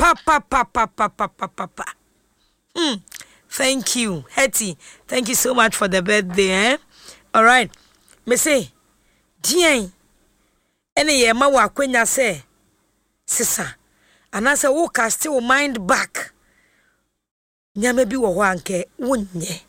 Pa. Thank you, Hetty. Thank you so much for the birthday, eh? All right. Me say, Dien. Any ye ma wa kwenya say, sisa. Anasa wo cast your mind back. Nyame bi wo ho anke wonye.